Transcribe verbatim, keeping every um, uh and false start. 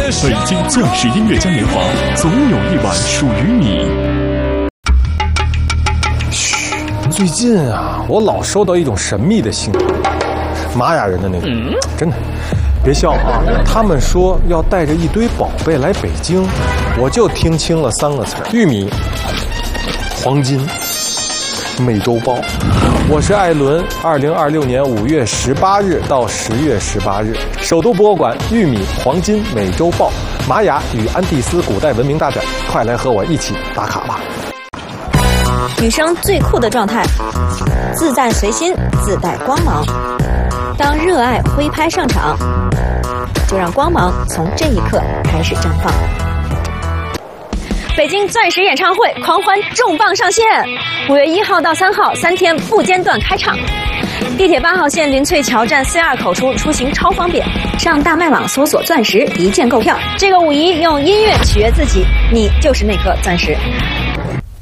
北京钻石音乐嘉年华，总有一晚属于你。 嘘，最近啊，我老收到一种神秘的信号，玛雅人的那种，嗯、真的。别笑啊！他们说要带着一堆宝贝来北京，我就听清了三个词儿：玉米、黄金、美洲豹。我是艾伦，二零二六年五月十八日到十月十八日，首都博物馆玉米、黄金、美洲豹、玛雅与安第斯古代文明大展，快来和我一起打卡吧！ 女生最酷的状态，自在随心，自带光芒。当热爱挥拍上场，就让光芒从这一刻开始绽放。北京钻石演唱会狂欢重磅上线，五月一号到三号三天不间断开场。地铁八号线林萃桥站 C 二 口出出行超方便，上大麦网搜索钻石一键购票。这个五一用音乐取悦自己，你就是那颗钻石。